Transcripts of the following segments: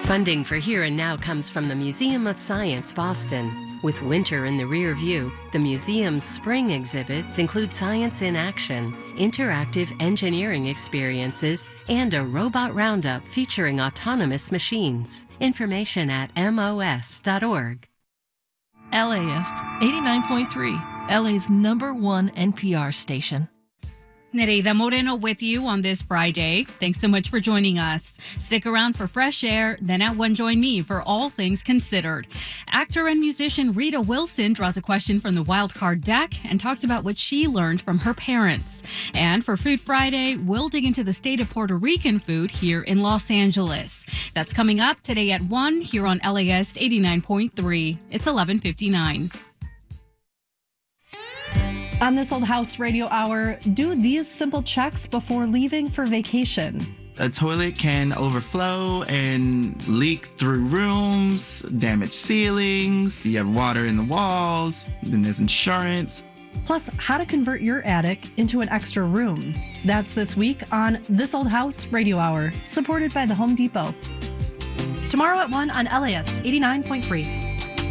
Funding for Here and Now comes from the Museum of Science, Boston. With winter in the rear view, the museum's spring exhibits include science in action, interactive engineering experiences, and a robot roundup featuring autonomous machines. Information at mos.org. LAist 89.3, LA's #1 NPR station. Nereida Moreno with you on this Friday. Thanks so much for joining us. Stick around for Fresh Air, then at 1 join me for All Things Considered. Actor and musician Rita Wilson draws a question from the wild card deck and talks about what she learned from her parents. And for Food Friday, we'll dig into the state of Puerto Rican food here in Los Angeles. That's coming up today at 1 here on LAist 89.3. It's 11:59. On This Old House Radio Hour, do these simple checks before leaving for vacation. A toilet can overflow and leak through rooms, damage ceilings, you have water in the walls, then there's insurance. Plus, how to convert your attic into an extra room. That's this week on This Old House Radio Hour, supported by the Home Depot. Tomorrow at 1 on LAist 89.3.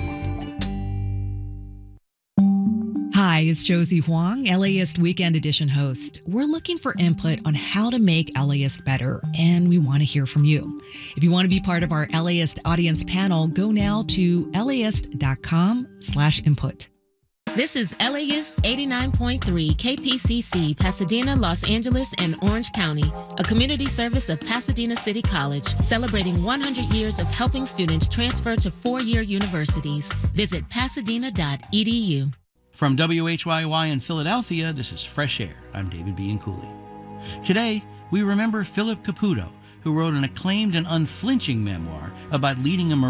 Hi, it's Josie Huang, LAist Weekend Edition host. We're looking for input on how to make LAist better, and we want to hear from you. If you want to be part of our LAist audience panel, go now to laist.com/input. This is LAist 89.3 KPCC, Pasadena, Los Angeles, and Orange County, a community service of Pasadena City College, celebrating 100 years of helping students transfer to 4-year universities. Visit pasadena.edu. From WHYY in Philadelphia, this is Fresh Air. I'm David B. Cooley. Today, we remember Philip Caputo, who wrote an acclaimed and unflinching memoir about leading a